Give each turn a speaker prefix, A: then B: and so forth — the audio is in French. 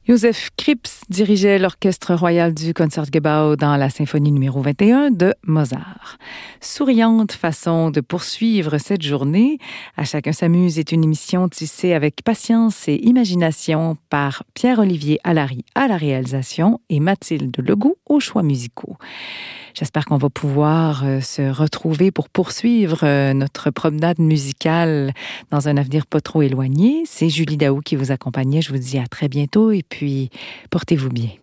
A: Joseph Krips dirigeait l'orchestre royal du Concertgebouw dans la symphonie numéro 21 de Mozart. Souriante façon de poursuivre cette journée. À chacun s'amuse est une émission tissée avec patience et imagination par Pierre-Olivier Allary à la réalisation et Mathilde Legout aux choix musicaux. J'espère qu'on va pouvoir se retrouver pour poursuivre notre promenade musicale dans un avenir pas trop éloigné. C'est Julie Daou qui vous accompagnait. Je vous dis à très bientôt et puis portez-vous bien.